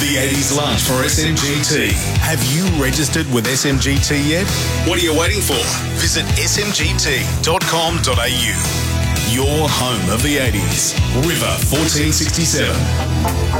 The 80s lunch for SMGT. Have you registered with SMGT yet? What are you waiting for? Visit smgt.com.au. Your home of the 80s. River 1467.